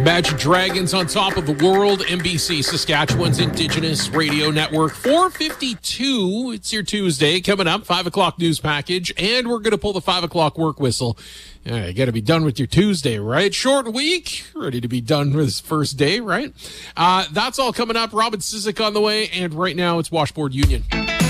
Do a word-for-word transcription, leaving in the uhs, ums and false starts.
Imagine Dragons on top of the world. N B C Saskatchewan's Indigenous Radio Network. four fifty-two. It's your Tuesday. Coming up, five o'clock news package. And we're going to pull the five o'clock work whistle. Yeah, you got to be done with your Tuesday, right? Short week. Ready to be done with this first day, right? Uh, that's all coming up. Robin Sizik on the way. And right now, it's Washboard Union.